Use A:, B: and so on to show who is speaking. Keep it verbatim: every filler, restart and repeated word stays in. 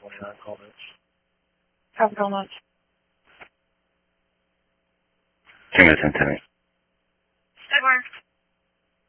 A: twenty-nine comments.
B: Have a good lunch.
C: Two minutes and ten minutes.